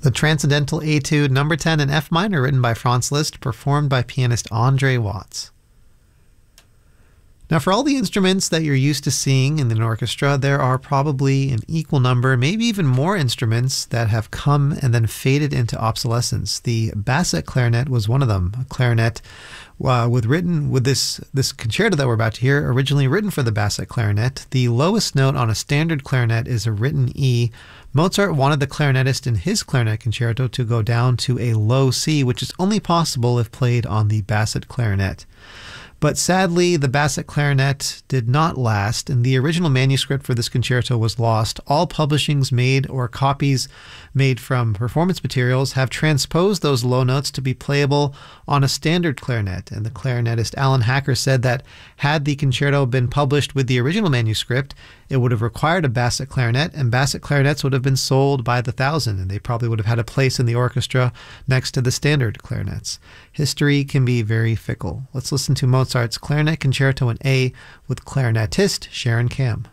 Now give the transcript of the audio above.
The Transcendental Etude Number 10 in F minor, written by Franz Liszt, performed by pianist Andre Watts. Now, for all the instruments that you're used to seeing in an orchestra, there are probably an equal number, maybe even more instruments that have come and then faded into obsolescence. The Bassett clarinet was one of them. A clarinet with this concerto that we're about to hear, originally written for the Bassett clarinet. The lowest note on a standard clarinet is a written E. Mozart wanted the clarinetist in his clarinet concerto to go down to a low C, which is only possible if played on the Bassett clarinet. But sadly, the Bassett clarinet did not last, and the original manuscript for this concerto was lost. All publishings made or copies made from performance materials have transposed those low notes to be playable on a standard clarinet. And the clarinetist Alan Hacker said that had the concerto been published with the original manuscript, it would have required a Bassett clarinet, and Bassett clarinets would have been sold by the thousand, and they probably would have had a place in the orchestra next to the standard clarinets. History can be very fickle. Let's listen to Mozart's Clarinet Concerto in A with clarinetist Sharon Kam.